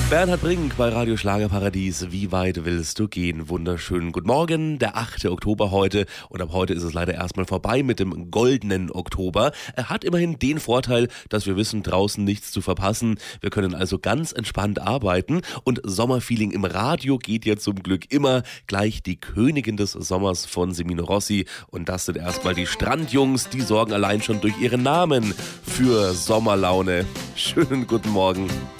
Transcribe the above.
Bernhard Brink bei Radio Schlagerparadies. Wie weit willst du gehen? Wunderschönen guten Morgen, der 8. Oktober heute. Und ab heute ist es leider erstmal vorbei mit dem goldenen Oktober. Er hat immerhin den Vorteil, dass wir wissen, draußen nichts zu verpassen. Wir können also ganz entspannt arbeiten. Und Sommerfeeling im Radio geht ja zum Glück immer. Gleich die Königin des Sommers von Semino Rossi. Und das sind erstmal die Strandjungs. Die sorgen allein schon durch ihren Namen für Sommerlaune. Schönen guten Morgen.